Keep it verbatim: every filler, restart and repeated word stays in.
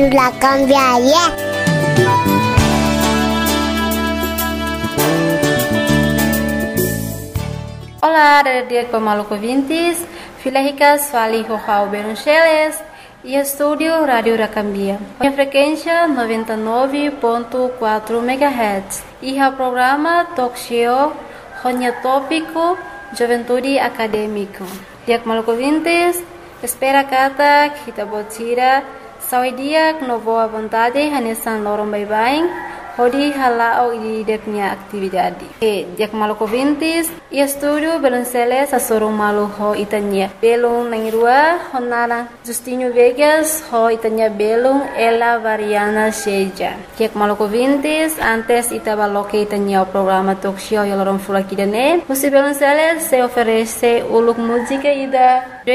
La cambiaria. Olá, dia Maluco ouvintes, Filéricas Fali Rojao Beruncheles e estúdio Rádio Racambia. A frequência noventa e nove ponto quatro megahertz e o programa Talk Show Ronya Tópico Juventude Acadêmico. Dia Maluco ouvintes, espera kata kita botira sawi dia com boa vontade hanesan lorong bye-bye. Hodi halao di deknya aktividade. E dia maluco ouvintes, e estúdio Belunceles a sorong malu ho itanya. Belung nangirua honara Justinho Vegas ho itanya belung ela variana seja. Dia maluco ouvintes, antes itabaloke itanya o programa talk show yalorong fulakidane. Musi Belunceles se oferece uluk música ida